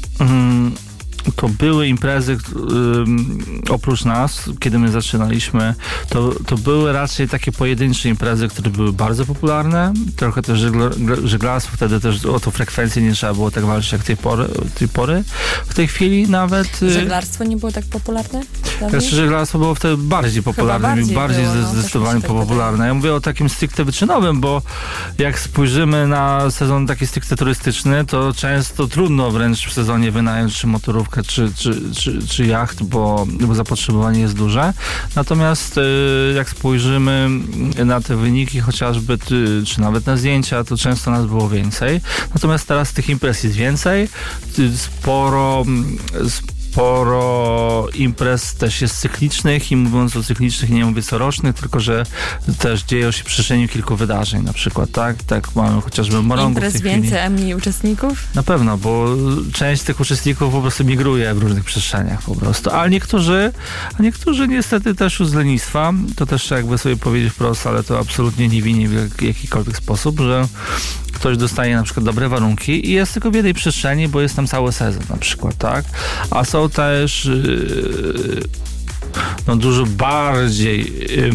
to były imprezy, oprócz nas, kiedy my zaczynaliśmy, to były raczej takie pojedyncze imprezy, które były bardzo popularne. Trochę też żeglarstwo, wtedy też o tą frekwencję nie trzeba było tak walczyć jak tej pory. W tej chwili nawet... Żeglarstwo nie było tak popularne? Znaczy, żeglarstwo było wtedy bardziej popularne, bardziej zdecydowanie popularne. Ja mówię o takim stricte wyczynowym, bo jak spojrzymy na sezon taki stricte turystyczny, to często trudno wręcz w sezonie wynająć czy motorówkę, czy jacht, bo zapotrzebowanie jest duże. Natomiast jak spojrzymy na te wyniki chociażby, czy nawet na zdjęcia, to często nas było więcej. Natomiast teraz tych imprez jest więcej. Sporo imprez też jest cyklicznych i mówiąc o cyklicznych nie mówię corocznych, tylko że też dzieją się w przestrzeni kilku wydarzeń na przykład, tak mamy chociażby Morągów. Imprez więcej, a mniej uczestników? Na pewno, bo część tych uczestników po prostu migruje w różnych przestrzeniach po prostu, a niektórzy niestety też już z lenistwa, to też trzeba jakby sobie powiedzieć wprost, ale to absolutnie nie winię w jakikolwiek sposób, że ktoś dostaje na przykład dobre warunki i jest tylko w jednej przestrzeni, bo jest tam cały sezon na przykład, tak? A są też dużo bardziej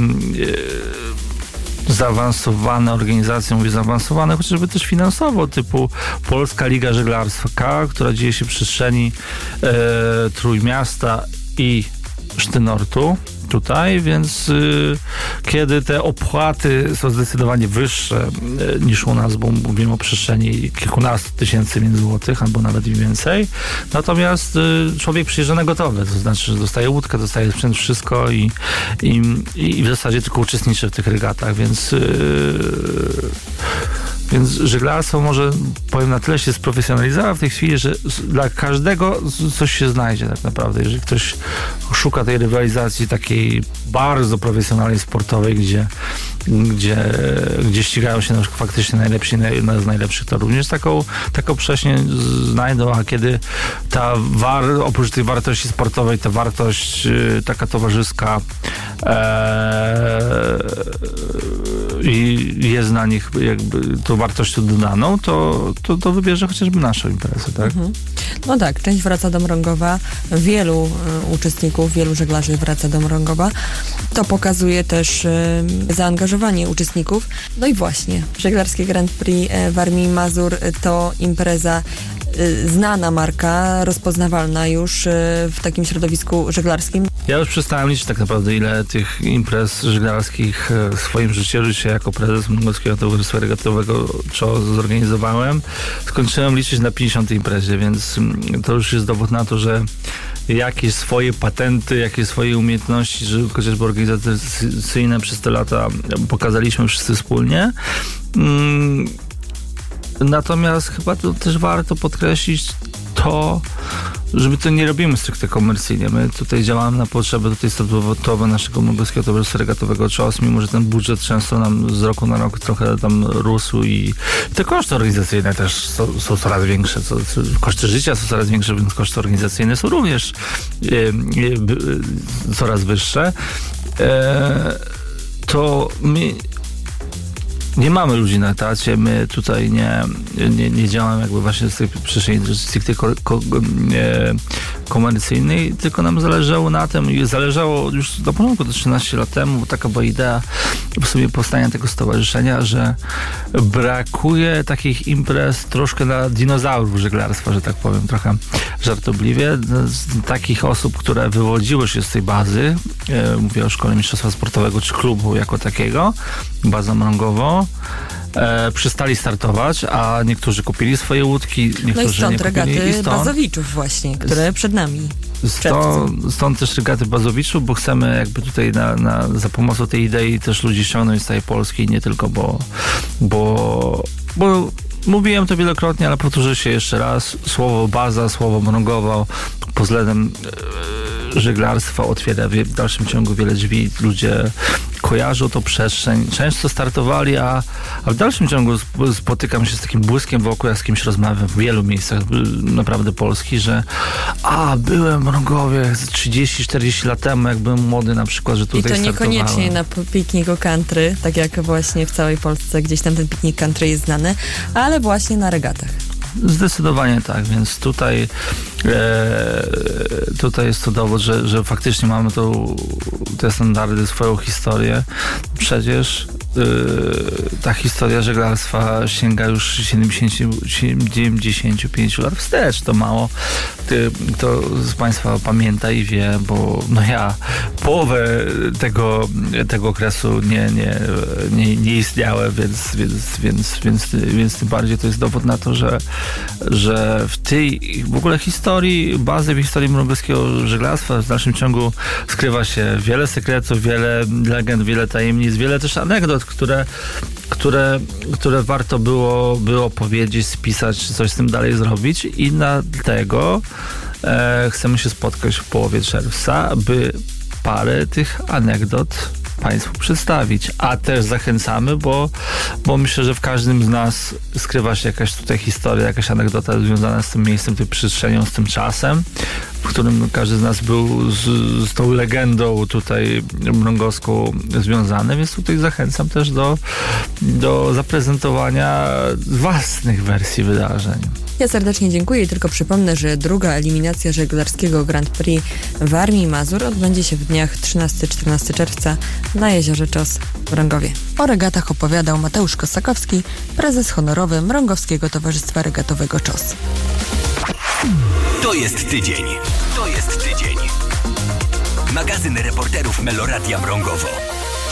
zaawansowane organizacje, mówię zaawansowane chociażby też finansowo, typu Polska Liga Żeglarstwa, która dzieje się w przestrzeni Trójmiasta i Sztynortu tutaj, więc kiedy te opłaty są zdecydowanie wyższe niż u nas, bo mówimy o przestrzeni kilkunastu tysięcy złotych, albo nawet i więcej, natomiast człowiek przyjeżdża na gotowe, to znaczy, że dostaje łódkę, dostaje sprzęt, wszystko i w zasadzie tylko uczestniczy w tych regatach, więc żeglarstwo może, powiem, na tyle się sprofesjonalizowało w tej chwili, że dla każdego coś się znajdzie tak naprawdę. Jeżeli ktoś szuka tej rywalizacji takiej bardzo profesjonalnej, sportowej, gdzie ścigają się na przykład faktycznie najlepsi z najlepszych, to również taką prześnię znajdą, a kiedy oprócz tej wartości sportowej, ta wartość taka towarzyska i jest na nich jakby tą wartością dodaną, to wybierze chociażby naszą imprezę, tak? No tak, część wraca do Mrągowa, wielu uczestników, wielu żeglarzy wraca do Mrągowa. To pokazuje też zaangażowanie uczestników. No i właśnie, Żeglarskie Grand Prix Warmii i Mazur to impreza znana marka, rozpoznawalna już w takim środowisku żeglarskim. Ja już przestałem liczyć tak naprawdę, ile tych imprez żeglarskich w swoim życiu jako prezes Mongolskiego Towarzystwa Regatowego zorganizowałem. Skończyłem liczyć na 50 imprezie, więc to już jest dowód na to, że jakieś swoje patenty, jakieś swoje umiejętności, że chociażby organizacyjne przez te lata pokazaliśmy wszyscy wspólnie. Natomiast chyba to też warto podkreślić to, że my to nie robimy stricte komercyjnie. My tutaj działamy na potrzeby statutowe naszego Mongolskiego Towarzystwa Regatowego CZOS, mimo że ten budżet często nam z roku na rok trochę tam rósł i te koszty organizacyjne też są coraz większe. Koszty życia są coraz większe, więc koszty organizacyjne są również coraz wyższe. To my nie mamy ludzi na etacie, my tutaj nie działamy jakby właśnie z tej przestrzeni stricte komercyjnej, tylko nam zależało na tym i zależało już na początku, to 13 lat temu, bo taka była idea w sumie powstania tego stowarzyszenia, że brakuje takich imprez troszkę na dinozaurów żeglarstwa, że tak powiem, trochę żartobliwie, takich osób, które wywodziły się z tej bazy, mówię o Szkole Mistrzostwa Sportowego czy klubu jako takiego, baza Mrągowo, przestali startować, a niektórzy kupili swoje łódki, niektórzy no i stąd nie kupili. Regaty Bazowiczów właśnie, które przed nami. Stąd też regaty Bazowiczów, bo chcemy jakby tutaj za pomocą tej idei też ludzi ściągnąć z całej Polski, nie tylko, bo mówiłem to wielokrotnie, ale powtórzę się jeszcze raz. Słowo baza, słowo Mrągowo pod względem żeglarstwa otwiera w dalszym ciągu wiele drzwi. Ludzie kojarzą tą przestrzeń, często startowali, a w dalszym ciągu spotykam się z takim błyskiem w oku, ja z kimś rozmawiam w wielu miejscach naprawdę Polski, że byłem w Mrągowie 30-40 lat temu, jak byłem młody na przykład, że tutaj startowałem. I to niekoniecznie na pikniku country, tak jak właśnie w całej Polsce gdzieś tam ten piknik country jest znany, ale właśnie na regatach. Zdecydowanie tak, więc tutaj jest to dowód, że faktycznie mamy te standardy, swoją historię. Przecież ta historia żeglarstwa sięga już 75 lat wstecz. To mało. Kto z Państwa pamięta i wie, bo ja połowę tego okresu nie istniałem, więc tym bardziej to jest dowód na to, że w tej w ogóle historii, bazy w historii mrągowskiego żeglarstwa w dalszym ciągu skrywa się wiele sekretów, wiele legend, wiele tajemnic, wiele też anegdot, które warto było powiedzieć, spisać, coś z tym dalej zrobić i dlatego chcemy się spotkać w połowie czerwca, by parę tych anegdot Państwu przedstawić, a też zachęcamy, bo myślę, że w każdym z nas skrywa się jakaś tutaj historia, jakaś anegdota związana z tym miejscem, tą przestrzenią, z tym czasem. w którym każdy z nas był z tą legendą tutaj mrągowską związany, więc tutaj zachęcam też do zaprezentowania własnych wersji wydarzeń. Ja serdecznie dziękuję i tylko przypomnę, że druga eliminacja żeglarskiego Grand Prix w Warmii i Mazur odbędzie się w dniach 13-14 czerwca na jeziorze Czos w Mrągowie. O regatach opowiadał Mateusz Kosakowski, prezes honorowy Mrągowskiego Towarzystwa Regatowego Czos. To jest tydzień. To jest tydzień. Magazyn reporterów Meloradia Mrągowo.